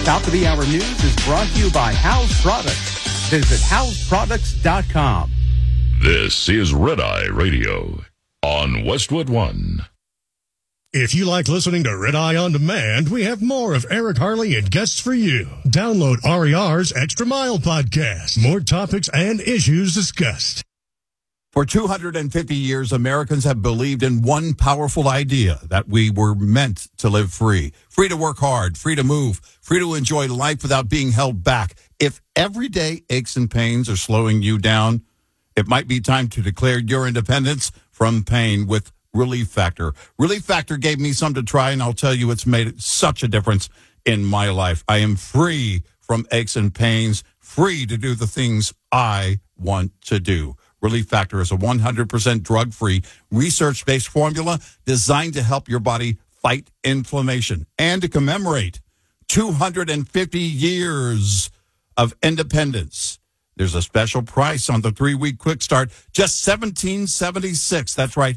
Top of the Hour News is brought to you by House Products. Visit houseproducts.com. This is Red Eye Radio on Westwood One. If you like listening to Red Eye On Demand, we have more of Eric Harley and guests for you. Download RER's Extra Mile podcast. More topics and issues discussed. For 250 years, Americans have believed in one powerful idea, that we were meant to live free. Free to work hard, free to move, free to enjoy life without being held back. If everyday aches and pains are slowing you down, it might be time to declare your independence from pain with Relief Factor. Relief Factor gave me some to try, and I'll tell you, it's made such a difference in my life. I am free from aches and pains, free to do the things I want to do. Relief Factor is a 100% drug-free, research-based formula designed to help your body fight inflammation and to commemorate 250 years of independence. There's a special price on the 3-week quick start, just $17.76. That's right,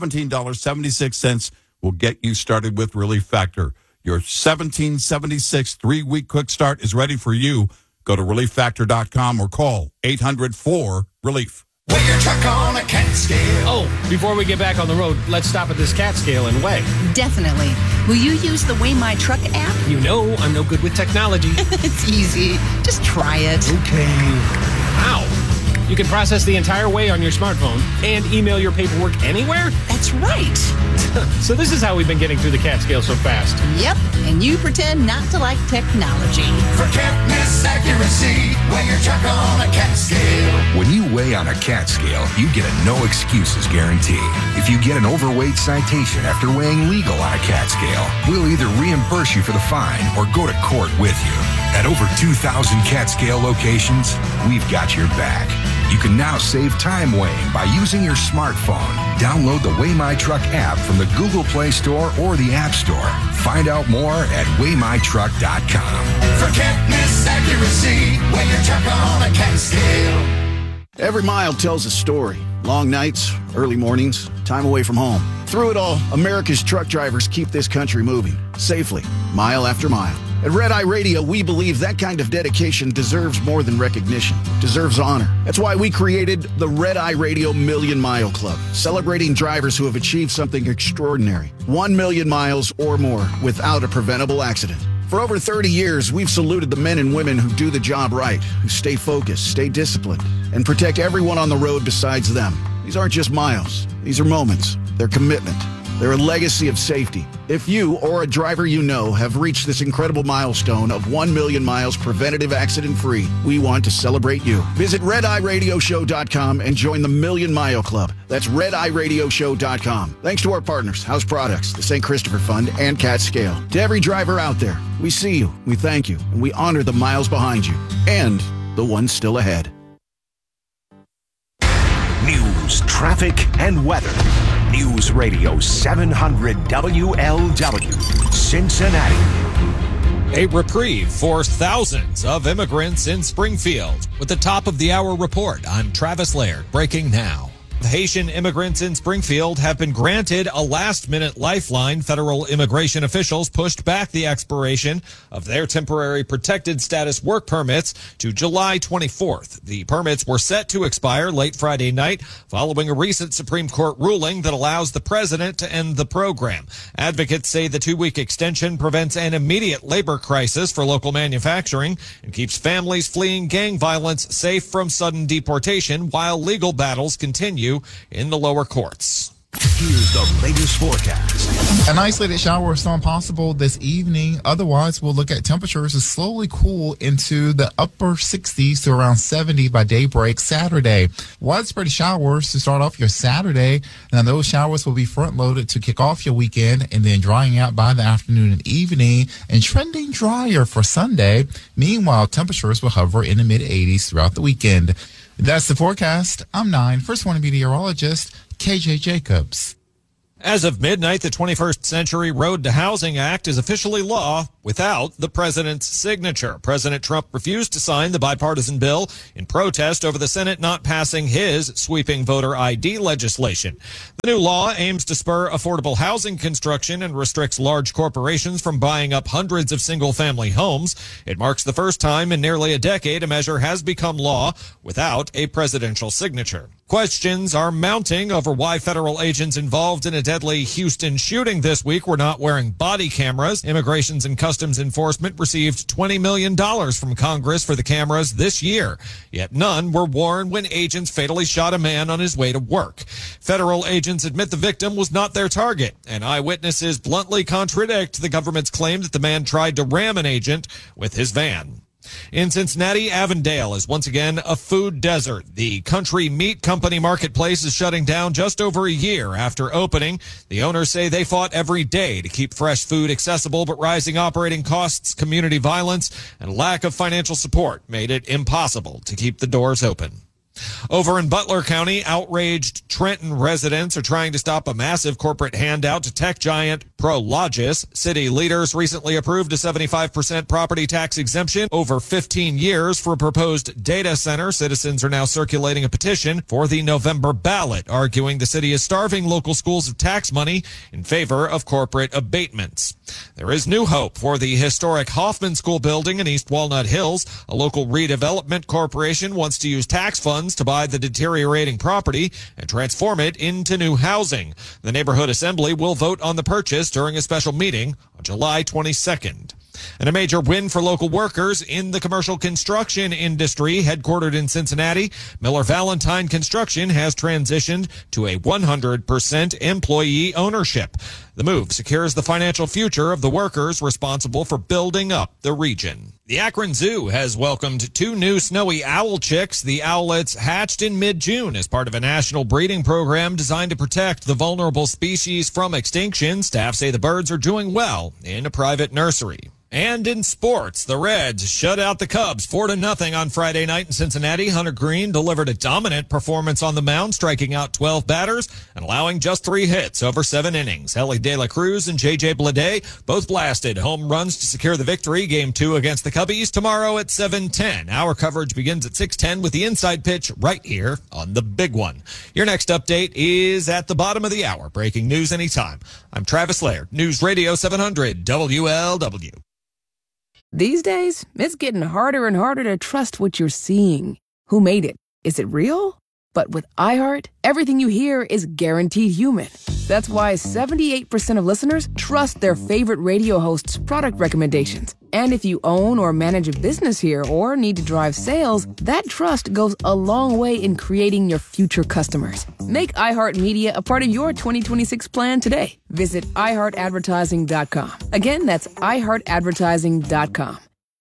$17.76 will get you started with Relief Factor. Your $17.76 3-week quick start is ready for you. Go to relieffactor.com or call 800-4-RELIEF. Weigh your truck on a cat scale. Oh, before we get back on the road, let's stop at this cat scale and weigh. Definitely. Will you use the Weigh My Truck app? You know I'm no good with technology. It's easy. Just try it. Okay. Ow. You can process the entire weigh on your smartphone and email your paperwork anywhere? That's right. So this is how we've been getting through the cat scale so fast. Yep, and you pretend not to like technology. For can't miss accuracy, weigh your truck on a cat scale. When you weigh on a cat scale, you get a no excuses guarantee. If you get an overweight citation after weighing legal on a cat scale, we'll either reimburse you for the fine or go to court with you. At over 2,000 cat scale locations, we've got your back. You can now save time weighing by using your smartphone. Download the Weigh My Truck app from the Google Play Store or the App Store. Find out more at weighmytruck.com. For can't miss accuracy, weigh your truck on a cat scale. Every mile tells a story. Long nights, early mornings, time away from home. Through it all, America's truck drivers keep this country moving, safely, mile after mile. At Red Eye Radio, we believe that kind of dedication deserves more than recognition, deserves honor. That's why we created the Red Eye Radio Million Mile Club, celebrating drivers who have achieved something extraordinary. 1 million miles or more without a preventable accident. For over 30 years, we've saluted the men and women who do the job right, who stay focused, stay disciplined, and protect everyone on the road besides them. These aren't just miles. These are moments. They're commitment. They're a legacy of safety. If you or a driver you know have reached this incredible milestone of 1 million miles preventative accident-free, we want to celebrate you. Visit RedEyeRadioShow.com and join the Million Mile Club. That's RedEyeRadioShow.com. Thanks to our partners, House Products, the St. Christopher Fund, and Cat Scale. To every driver out there, we see you, we thank you, and we honor the miles behind you and the ones still ahead. News, traffic, and weather. News Radio 700 WLW, Cincinnati. A reprieve for thousands of immigrants in Springfield. With the top of the hour report, I'm Travis Laird, breaking now. Haitian immigrants in Springfield have been granted a last-minute lifeline. Federal immigration officials pushed back the expiration of their temporary protected status work permits to July 24th. The permits were set to expire late Friday night following a recent Supreme Court ruling that allows the president to end the program. Advocates say the 2-week extension prevents an immediate labor crisis for local manufacturing and keeps families fleeing gang violence safe from sudden deportation while legal battles continue in the lower courts. Here's the latest forecast. An isolated shower of storm possible this evening. Otherwise, we'll look at temperatures to slowly cool into the upper 60s to around 70 by daybreak Saturday. Widespread showers to start off your Saturday. Now, those showers will be front-loaded to kick off your weekend and then drying out by the afternoon and evening and trending drier for Sunday. Meanwhile, temperatures will hover in the mid-80s throughout the weekend. That's the forecast. I'm 9 First One meteorologist KJ Jacobs. As of midnight, the 21st Century Road to Housing Act is officially law without the president's signature. President Trump refused to sign the bipartisan bill in protest over the Senate not passing his sweeping voter ID legislation. The new law aims to spur affordable housing construction and restricts large corporations from buying up hundreds of single-family homes. It marks the first time in nearly a decade a measure has become law without a presidential signature. Questions are mounting over why federal agents involved in a deadly Houston shooting this week were not wearing body cameras. Immigrations and Customs Enforcement received $20 million from Congress for the cameras this year, yet none were worn when agents fatally shot a man on his way to work. Federal agents admit the victim was not their target, and eyewitnesses bluntly contradict the government's claim that the man tried to ram an agent with his van. In Cincinnati, Avondale is once again a food desert. The Country Meat Company marketplace is shutting down just over a year after opening. The owners say they fought every day to keep fresh food accessible, but rising operating costs, community violence, and lack of financial support made it impossible to keep the doors open. Over in Butler County, outraged Trenton residents are trying to stop a massive corporate handout to tech giant Prologis. City leaders recently approved a 75% property tax exemption over 15 years for a proposed data center. Citizens are now circulating a petition for the November ballot, arguing the city is starving local schools of tax money in favor of corporate abatements. There is new hope for the historic Hoffman School building in East Walnut Hills. A local redevelopment corporation wants to use tax funds to buy the deteriorating property and transform it into new housing. The neighborhood assembly will vote on the purchase during a special meeting on July 22nd. And a major win for local workers in the commercial construction industry. Headquartered in Cincinnati, Miller Valentine Construction has transitioned to a 100% employee ownership. The move secures the financial future of the workers responsible for building up the region. The Akron Zoo has welcomed 2 new snowy owl chicks. The owlets hatched in mid-June as part of a national breeding program designed to protect the vulnerable species from extinction. Staff say the birds are doing well in a private nursery. And in sports, the Reds shut out the Cubs 4-0 on Friday night in Cincinnati. Hunter Green delivered a dominant performance on the mound, striking out 12 batters and allowing just 3 hits over 7 innings. Ellie De La Cruz and J.J. Bleday both blasted home runs to secure the victory. Game 2 against the Cubbies tomorrow at 7:10. Our coverage begins at 6:10 with the inside pitch right here on The Big One. Your next update is at the bottom of the hour. Breaking news anytime. I'm Travis Laird, News Radio 700 WLW. These days, it's getting harder and harder to trust what you're seeing. Who made it? Is it real? But with iHeart, everything you hear is guaranteed human. That's why 78% of listeners trust their favorite radio hosts' product recommendations. And if you own or manage a business here or need to drive sales, that trust goes a long way in creating your future customers. Make iHeartMedia a part of your 2026 plan today. Visit iHeartAdvertising.com. Again, that's iHeartAdvertising.com.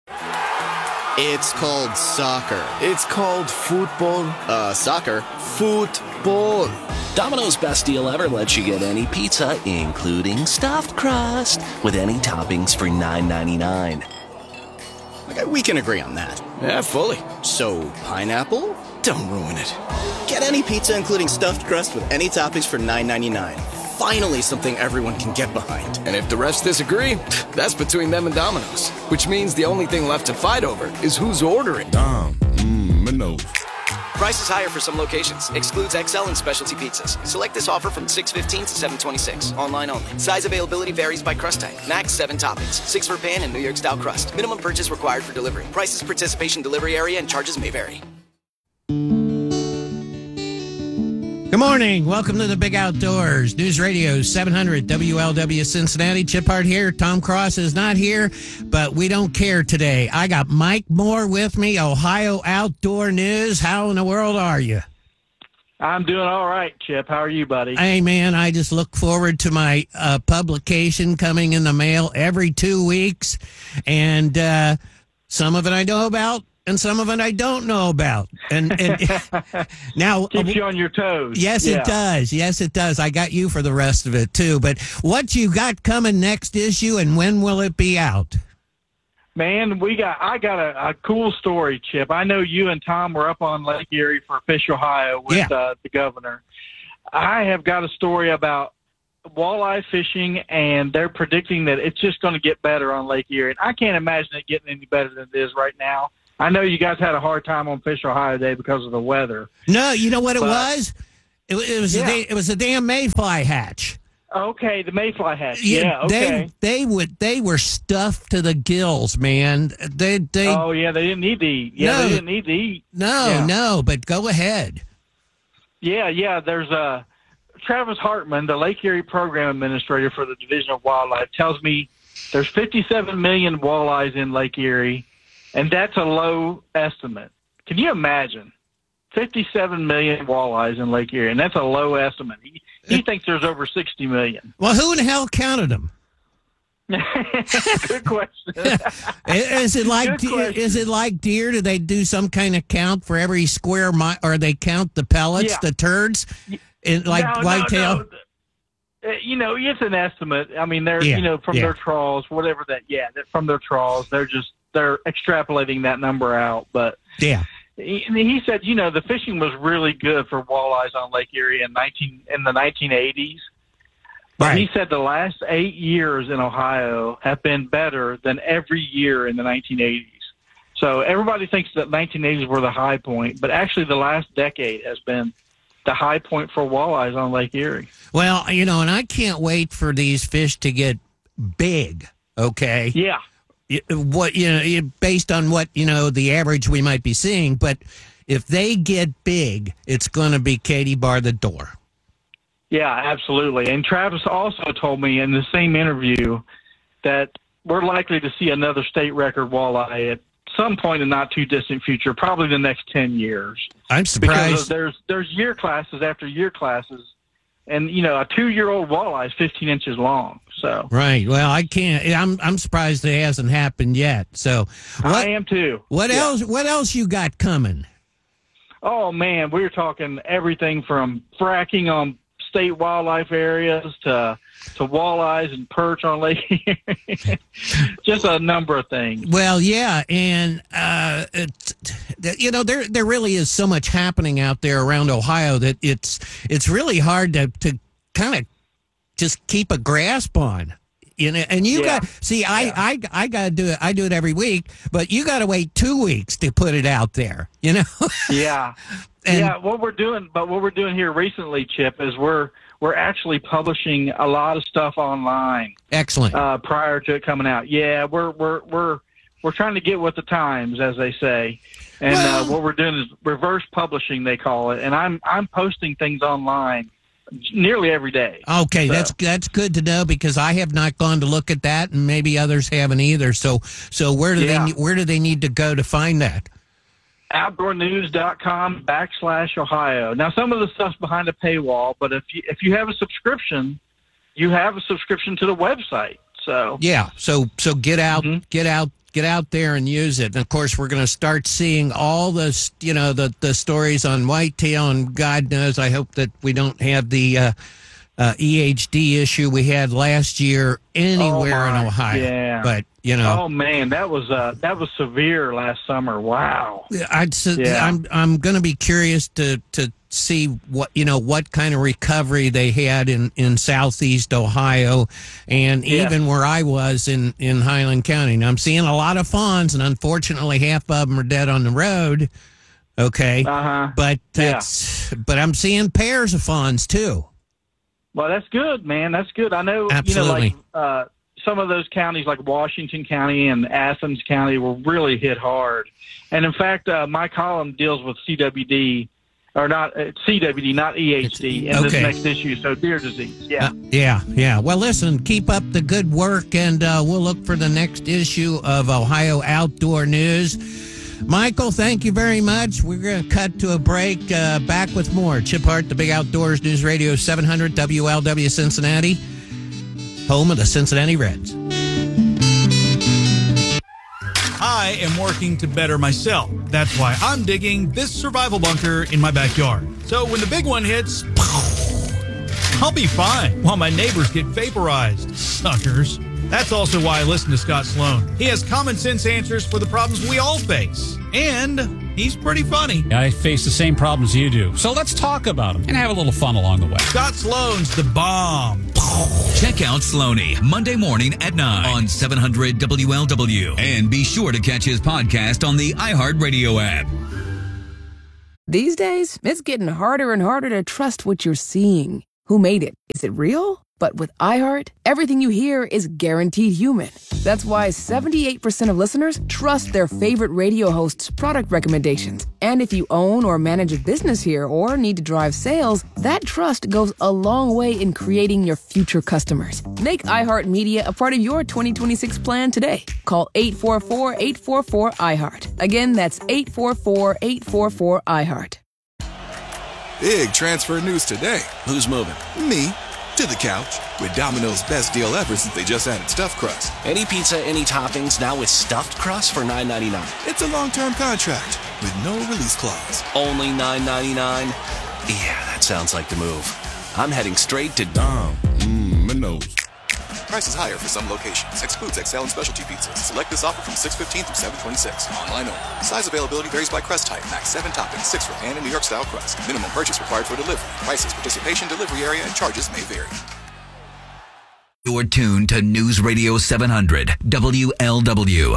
It's called soccer. It's called football. Soccer. Football. Domino's Best Deal Ever lets you get any pizza, including stuffed crust, with any toppings for $9.99. Okay, we can agree on that. Yeah, fully. So, pineapple? Don't ruin it. Get any pizza, including stuffed crust, with any toppings for $9.99. Finally, something everyone can get behind. And if the refs disagree, that's between them and Domino's. Which means the only thing left to fight over is who's ordering. Domino's. Prices higher for some locations. Excludes XL and specialty pizzas. Select this offer from 6/15 to 7/26. Online only. Size availability varies by crust type. Max 7 toppings. 6 for pan and New York style crust. Minimum purchase required for delivery. Prices, participation, delivery area, and charges may vary. Good morning. Welcome to the Big Outdoors. News Radio 700 WLW Cincinnati. Chip Hart here. Tom Cross is not here, but we don't care today. I got Mike Moore with me, Ohio Outdoor News. How in the world are you? I'm doing all right, Chip. How are you, buddy? Hey, man, I just look forward to my publication coming in the mail every 2 weeks. And some of it I know about, and some of it I don't know about. And now keeps you on your toes. Yes, yeah. It does. Yes, it does. I got you for the rest of it too. But what you got coming next issue, and when will it be out? Man, I got a cool story, Chip. I know you and Tom were up on Lake Erie for Fish Ohio with the governor. I have got a story about walleye fishing, and they're predicting that it's just going to get better on Lake Erie. And I can't imagine it getting any better than it is right now. I know you guys had a hard time on Fish Ohio today because of the weather. No, you know what it was? It was a damn mayfly hatch. Okay, the mayfly hatch. Yeah, okay. They were stuffed to the gills, man. They oh yeah, they didn't need to eat. Yeah, No. they didn't need to eat. No, but go ahead. Yeah. There's Travis Hartman, the Lake Erie Program Administrator for the Division of Wildlife, tells me there's 57 million walleyes in Lake Erie, and that's a low estimate. Can you imagine? 57 million walleyes in Lake Erie, and that's a low estimate. He thinks there's over 60 million. Well, who in the hell counted them? Good question. Is it like Good question. is it like deer? Do they do some kind of count for every square mile, or they count the pellets, the turds, like whitetail? No. It's an estimate. I mean, they're from their trawls, whatever that. Yeah, from their trawls, they're extrapolating that number out. But yeah. He said, the fishing was really good for walleyes on Lake Erie in the 1980s. But Right. he said the last 8 years in Ohio have been better than every year in the 1980s. So everybody thinks that 1980s were the high point, but actually the last decade has been the high point for walleyes on Lake Erie. Well, and I can't wait for these fish to get big. Okay. Yeah. What based on what the average we might be seeing, but if they get big, it's going to be Katie bar the door. Yeah, absolutely. And Travis also told me in the same interview that we're likely to see another state record walleye at some point in the not too distant future, probably the next 10 years. I'm surprised. Because there's year classes after year classes, and a 2-year-old walleye is 15 inches long. So Right. Well, I can't. I'm surprised it hasn't happened yet. So I am too. What else? What else you got coming? Oh man, we're talking everything from fracking on state wildlife areas to walleyes and perch on Lake Erie. Just a number of things. Well, yeah, and there really is so much happening out there around Ohio that it's really hard to kind of just keep a grasp on. And you got I got to do it. I do it every week, but you got to wait 2 weeks to put it out there. Yeah. What we're doing here recently, Chip, is we're actually publishing a lot of stuff online. Excellent. Prior to it coming out. Yeah, we're trying to get with the times, as they say. And what we're doing is reverse publishing, they call it. And I'm posting things online nearly every day. Okay, so that's good to know, because I have not gone to look at that, and maybe others haven't either. So where do they need to go to find that? OutdoorNews.com/Ohio. Now, some of the stuff's behind a paywall, but if you have a subscription, you have a subscription to the website. So yeah, so get out there and use it. And of course, we're going to start seeing all the the stories on whitetail, and God knows, I hope that we don't have the EHD issue we had last year anywhere in Ohio. Yeah. But oh man, that was severe last summer. Wow. I'm going to be curious to see what kind of recovery they had in southeast Ohio, and even where I was in Highland County. Now, I'm seeing a lot of fawns, and unfortunately half of them are dead on the road. Okay. But but I'm seeing pairs of fawns too. Well, that's good, man. That's good. I know, Absolutely. Some of those counties like Washington County and Athens County were really hit hard. And in fact, my column deals with CWD, or not CWD, not EHD, in this next issue. So deer disease. Yeah. Yeah. Well, listen, keep up the good work, and we'll look for the next issue of Ohio Outdoor News. Michael, thank you very much. We're going to cut to a break. Back with more. Chip Hart, the Big Outdoors News Radio 700 WLW Cincinnati, home of the Cincinnati Reds. I am working to better myself. That's why I'm digging this survival bunker in my backyard. So when the big one hits, I'll be fine while my neighbors get vaporized. Suckers. That's also why I listen to Scott Sloan. He has common sense answers for the problems we all face. And he's pretty funny. I face the same problems you do. So let's talk about them and have a little fun along the way. Scott Sloan's the bomb. Check out Sloaney Monday morning at 9 on 700 WLW. And be sure to catch his podcast on the iHeartRadio app. These days, it's getting harder and harder to trust what you're seeing. Who made it? Is it real? But with iHeart, everything you hear is guaranteed human. That's why 78% of listeners trust their favorite radio host's product recommendations. And if you own or manage a business here or need to drive sales, that trust goes a long way in creating your future customers. Make iHeartMedia a part of your 2026 plan today. Call 844-844-iHeart. Again, that's 844-844-iHeart. Big transfer news today. Who's moving? Me. To the couch with Domino's best deal ever since they just added stuffed crust. Any pizza, any toppings, now with stuffed crust for $9.99. It's a long-term contract with no release clause. Only $9.99? Yeah, that sounds like the move. I'm heading straight to Domino's. Prices higher for some locations. Excludes XL and specialty pizzas. Select this offer from 6/15 through 7/26. Online only. Size availability varies by crust type. Max 7 toppings, 6 for pan and New York style crust. Minimum purchase required for delivery. Prices, participation, delivery area, and charges may vary. You're tuned to News Radio 700 WLW.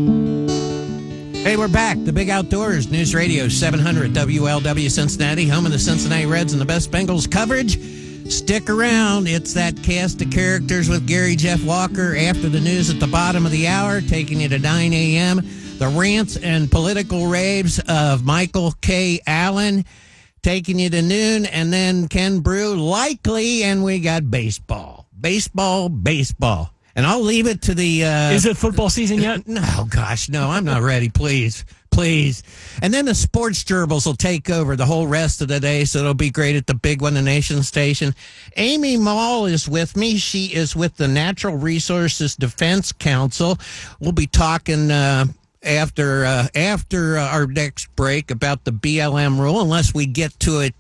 Hey, we're back. The Big Outdoors, News Radio 700 WLW Cincinnati, home of the Cincinnati Reds and the best Bengals coverage. Stick around. It's that cast of characters with Gary Jeff Walker after the news at the bottom of the hour, taking you to 9 a.m. The rants and political raves of Michael K. Allen, taking you to noon, and then Ken Brew, likely, and we got baseball. Baseball. And I'll leave it to the... Is it football season yet? No, gosh, no, I'm not ready, please. And then the sports gerbils will take over the whole rest of the day, so it'll be great at the Big One, the Nation station. Amy Mall is with me. She is with the Natural Resources Defense Council. We'll be talking after our next break about the BLM rule, unless we get to it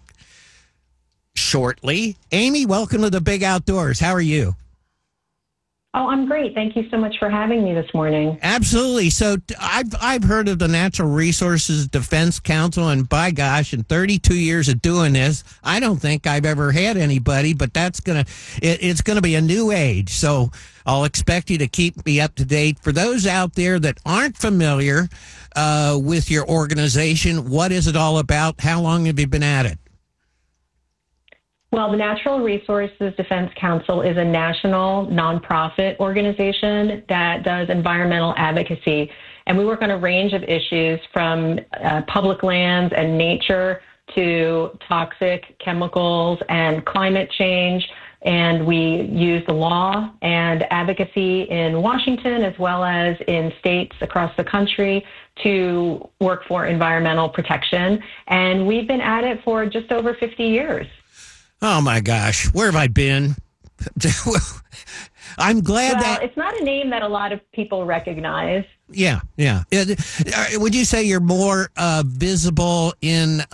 shortly. Amy, welcome to the Big Outdoors. How are you? Oh, I'm great. Thank you so much for having me this morning. Absolutely. So I've heard of the Natural Resources Defense Council, and by gosh, in 32 years of doing this, I don't think I've ever had anybody, but it's going to be a new age. So I'll expect you to keep me up to date. For those out there that aren't familiar with your organization, what is it all about? How long have you been at it? Well, the Natural Resources Defense Council is a national nonprofit organization that does environmental advocacy. And we work on a range of issues from public lands and nature to toxic chemicals and climate change. And we use the law and advocacy in Washington as well as in states across the country to work for environmental protection. And we've been at it for just over 50 years. Oh, my gosh. Where have I been? I'm glad that... It's not a name that a lot of people recognize. Yeah. Would you say you're more visible in,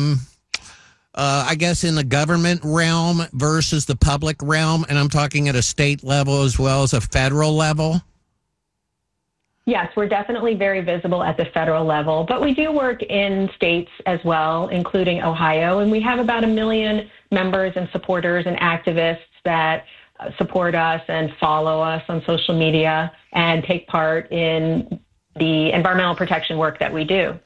I guess, in the government realm versus the public realm? And I'm talking at a state level as well as a federal level? Yes, we're definitely very visible at the federal level, but we do work in states as well, including Ohio, and we have about 1 million members and supporters and activists that support us and follow us on social media and take part in the environmental protection work that we do.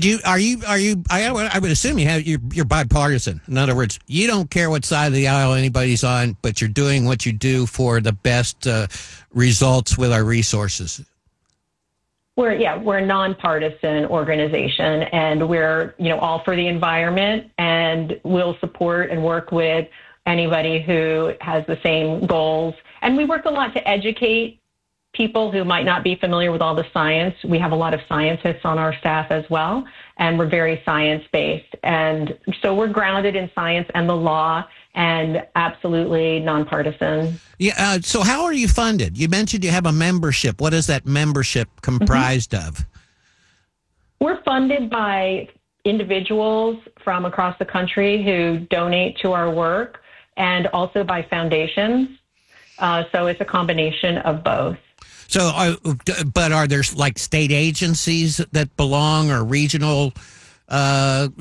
I would assume you're bipartisan. In other words, you don't care what side of the aisle anybody's on, but you're doing what you do for the best results with our resources. We're a nonpartisan organization, and we're, all for the environment, and we'll support and work with anybody who has the same goals. And we work a lot to educate people who might not be familiar with all the science. We have a lot of scientists on our staff as well, and we're very science-based. And so we're grounded in science and the law and absolutely nonpartisan. Yeah. So how are you funded? You mentioned you have a membership. What is that membership comprised of? We're funded by individuals from across the country who donate to our work, and also by foundations. So it's a combination of both. So, but are there like state agencies that belong, or regional,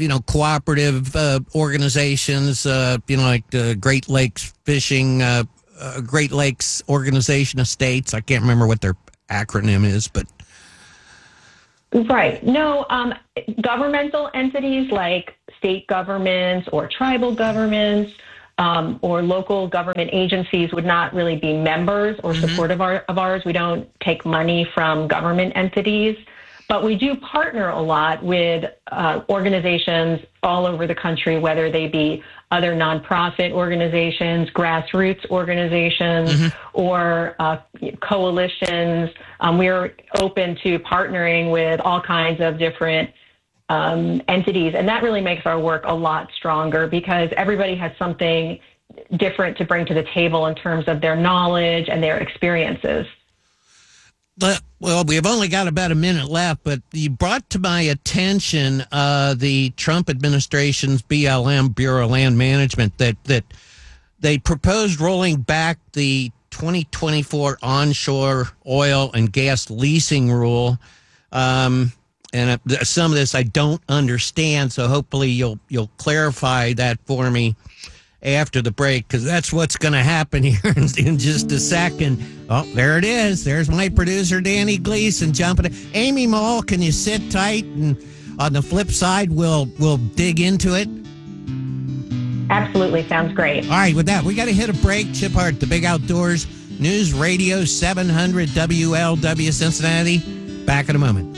cooperative organizations, like the Great Lakes Fishing Great Lakes Organization of States. I can't remember what their acronym is, but. Right. No, governmental entities like state governments or tribal governments or local government agencies would not really be members or supportive of ours. We don't take money from government entities, but we do partner a lot with organizations all over the country, whether they be other nonprofit organizations, grassroots organizations, or coalitions. We're open to partnering with all kinds of different entities, and that really makes our work a lot stronger because everybody has something different to bring to the table in terms of their knowledge and their experiences. Well, we've only got about a minute left, but you brought to my attention the Trump administration's BLM, Bureau of Land Management, that they proposed rolling back the 2024 onshore oil and gas leasing rule. And some of this I don't understand, so hopefully you'll clarify that for me after the break, because that's what's going to happen here in just a second. Oh, there it is. There's my producer, Danny Gleason, jumping in. Amy Moll, can you sit tight? And on the flip side, we'll dig into it. Absolutely. Sounds great. All right, with that, we got to hit a break. Chip Hart, The Big Outdoors, News Radio 700 WLW Cincinnati. Back in a moment.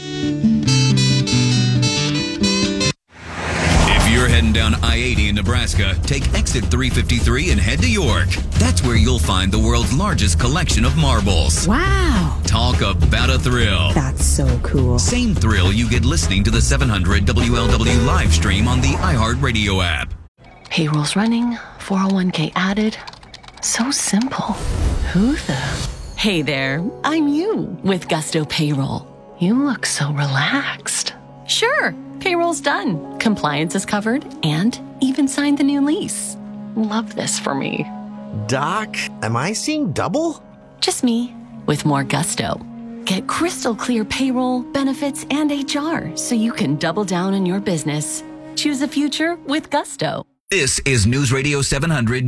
You're heading down I-80 in Nebraska, take exit 353 and head to York. That's where you'll find the world's largest collection of marbles. Wow. Talk about a thrill. That's so cool. Same thrill you get listening to the 700 WLW live stream on the iHeartRadio app. Payroll's running, 401k added. So simple. Who the? Hey there, I'm you with Gusto Payroll. You look so relaxed. Sure. Payroll's done. Compliance is covered and even signed the new lease. Love this for me. Doc, am I seeing double? Just me with more gusto. Get crystal clear payroll, benefits, and HR so you can double down on your business. Choose a future with gusto. This is News Radio 700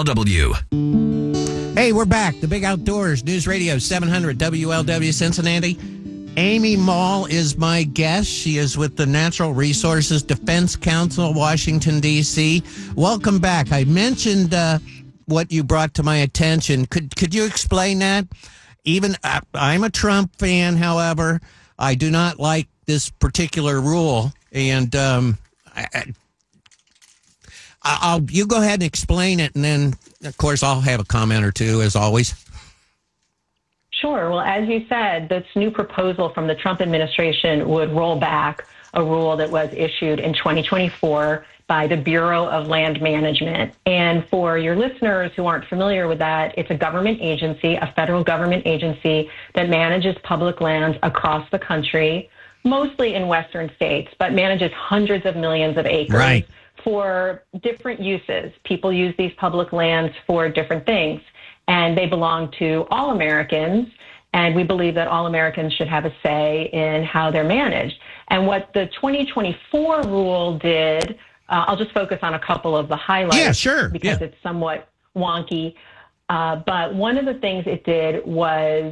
WLW. Hey, we're back. The Big Outdoors, News Radio 700 WLW Cincinnati. Amy Moll is my guest. She is with the Natural Resources Defense Council, Washington, D.C. Welcome back. I mentioned what you brought to my attention. Could you explain that? I'm a Trump fan, however. I do not like this particular rule. And you go ahead and explain it, and then, of course, I'll have a comment or two, as always. Sure. Well, as you said, this new proposal from the Trump administration would roll back a rule that was issued in 2024 by the Bureau of Land Management. And for your listeners who aren't familiar with that, it's a government agency, a federal government agency that manages public lands across the country, mostly in western states, but manages hundreds of millions of acres for different uses. People use these public lands for different things. And they belong to all Americans, and we believe that all Americans should have a say in how they're managed. And what the 2024 rule did, I'll just focus on a couple of the highlights because it's somewhat wonky. But one of the things it did was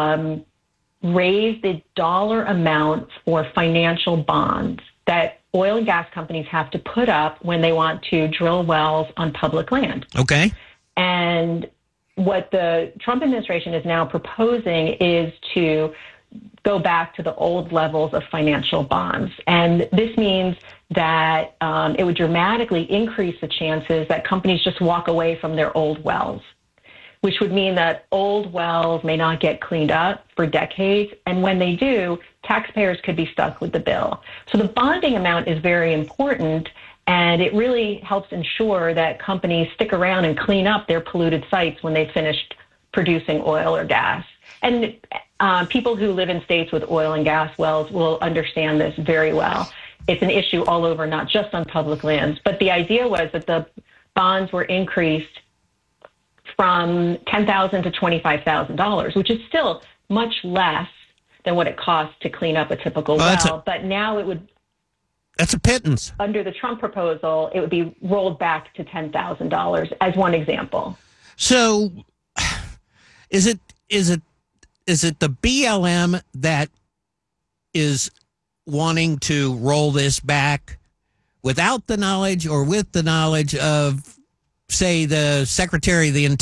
raise the dollar amount for financial bonds that oil and gas companies have to put up when they want to drill wells on public land. Okay. And what the Trump administration is now proposing is to go back to the old levels of financial bonds. And this means that it would dramatically increase the chances that companies just walk away from their old wells, which would mean that old wells may not get cleaned up for decades. And when they do, taxpayers could be stuck with the bill. So the bonding amount is very important. And it really helps ensure that companies stick around and clean up their polluted sites when they've finished producing oil or gas. And people who live in states with oil and gas wells will understand this very well. It's an issue all over, not just on public lands. But the idea was that the bonds were increased from $10,000 to $25,000, which is still much less than what it costs to clean up a typical well. But now it would... That's a pittance. Under the Trump proposal, it would be rolled back to $10,000 as one example. So Is it the BLM that is wanting to roll this back without the knowledge or with the knowledge of, say, the Secretary of the Interior?